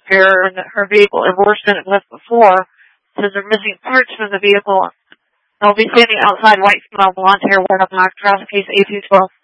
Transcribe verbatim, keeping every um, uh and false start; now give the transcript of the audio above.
repair and that her vehicle is worse than it was before. Says they're missing parts from the vehicle. I'll be standing outside white female blonde hair wearing a black dress, case A two twelve.